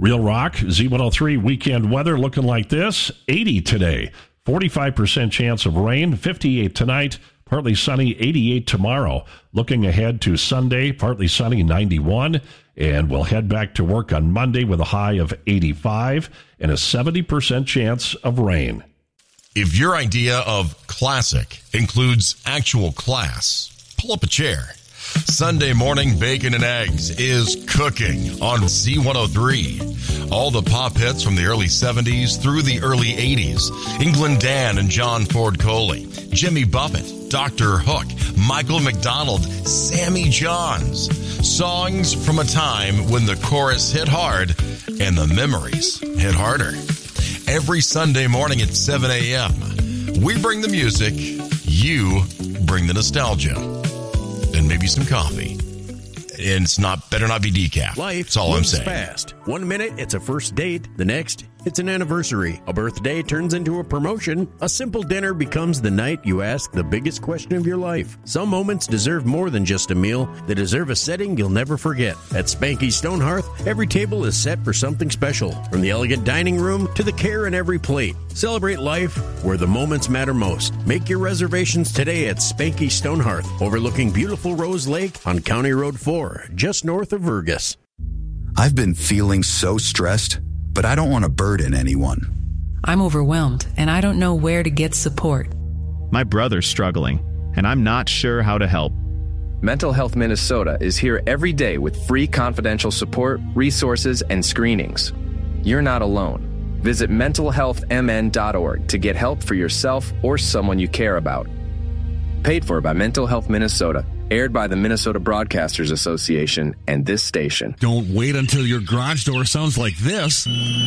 Real Rock, Z103 weekend weather looking like this. 80 today, 45% chance of rain, 58 tonight, partly sunny, 88 tomorrow. Looking ahead to Sunday, partly sunny, 91. And we'll head back to work on Monday with a high of 85 and a 70% chance of rain. If your idea of classic includes actual class, pull up a chair. Sunday morning bacon and eggs is cooking on Z103. All the pop hits from the early 70s through the early 80s. England Dan and John Ford Coley, Jimmy Buffett, Dr. Hook, Michael McDonald, Sammy Johns. Songs from a time when the chorus hit hard and the memories hit harder. Every Sunday morning at 7 a.m., we bring the music, you bring the nostalgia, and maybe some coffee. And it's better not be decaf. Life That's all I'm saying. Fast. 1 minute, it's a first date. The next, it's an anniversary. A birthday turns into a promotion. A simple dinner becomes the night you ask the biggest question of your life. Some moments deserve more than just a meal. They deserve a setting you'll never forget. At Spanky Stone Hearth, every table is set for something special. From the elegant dining room to the care in every plate. Celebrate life where the moments matter most. Make your reservations today at Spanky Stone Hearth, overlooking beautiful Rose Lake on County Road 4, just north of Vergas. I've been feeling so stressed, but I don't want to burden anyone. I'm overwhelmed, and I don't know where to get support. My brother's struggling, and I'm not sure how to help. Mental Health Minnesota is here every day with free confidential support, resources, and screenings. You're not alone. Visit mentalhealthmn.org to get help for yourself or someone you care about. Paid for by Mental Health Minnesota. Aired by the Minnesota Broadcasters Association and this station. Don't wait until your garage door sounds like this.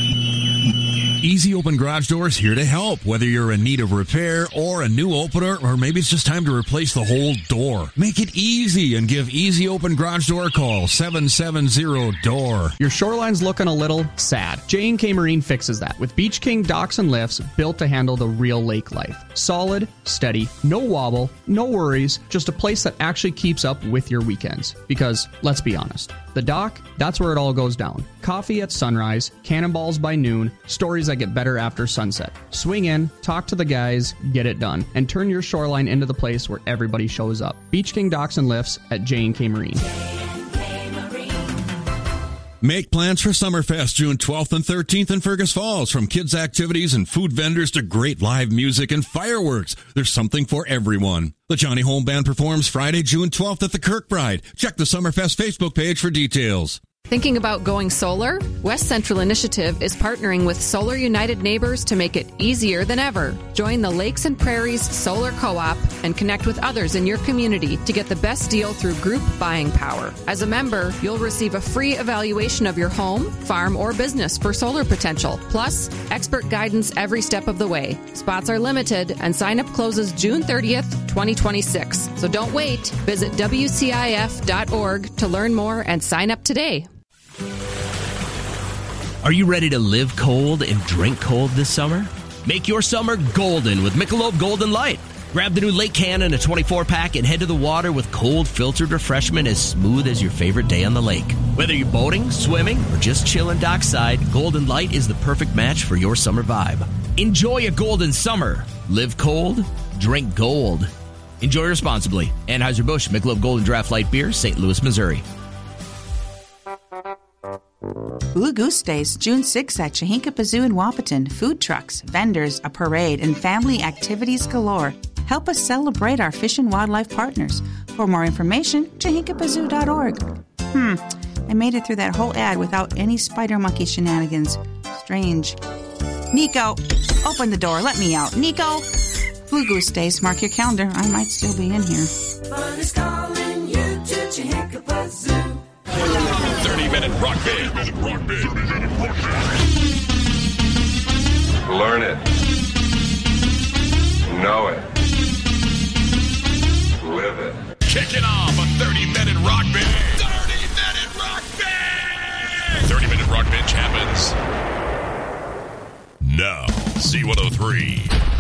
Easy Open Garage Doors here to help. Whether you're in need of repair or a new opener, or maybe it's just time to replace the whole door. Make it easy and give Easy Open Garage Door a call, 770-DOOR. Your shoreline's looking a little sad. J&K Marine fixes that with Beach King docks and lifts built to handle the real lake life. Solid, steady, no wobble, no worries, just a place that actually keeps up with your weekends. Because, let's be honest, the dock, that's where it all goes down. Coffee at sunrise, cannonballs by noon, stories that get better after sunset. Swing in, talk to the guys, get it done, and turn your shoreline into the place where everybody shows up. Beach King Docks and Lifts at J&K Marine. Make plans for Summerfest June 12th and 13th in Fergus Falls. From kids' activities and food vendors to great live music and fireworks, there's something for everyone. The Johnny Home Band performs Friday, June 12th at the Kirkbride. Check the Summerfest Facebook page for details. Thinking about going solar? West Central Initiative is partnering with Solar United Neighbors to make it easier than ever. Join the Lakes and Prairies Solar Co-op and connect with others in your community to get the best deal through group buying power. As a member, you'll receive a free evaluation of your home, farm, or business for solar potential, plus expert guidance every step of the way. Spots are limited and sign-up closes June 30th, 2026. So don't wait. Visit WCIF.org to learn more and sign up today. Are you ready to live cold and drink cold this summer? Make your summer golden with Michelob Golden Light. Grab the new Lake Can in a 24-pack and head to the water with cold filtered refreshment as smooth as your favorite day on the lake. Whether you're boating, swimming, or just chilling dockside, Golden Light is the perfect match for your summer vibe. Enjoy a golden summer. Live cold, drink gold. Enjoy responsibly. Anheuser-Busch Michelob Golden Draft Light Beer, St. Louis, Missouri. Blue Goose Days, June 6th at Chehinkapazoo in Wapaton. Food trucks, vendors, a parade, and family activities galore. Help us celebrate our fish and wildlife partners. For more information, chehinkapazoo.org. I made it through that whole ad without any spider monkey shenanigans. Strange. Nico, open the door. Let me out. Nico! Blue Goose Days, mark your calendar. I might still be in here. Fun is calling you to Chehinkapazoo. 30-minute rock band. Learn it. Know it. Live it. Kicking off a 30-minute rock band. 30-minute rock band. 30-minute rock bench happens now. C103.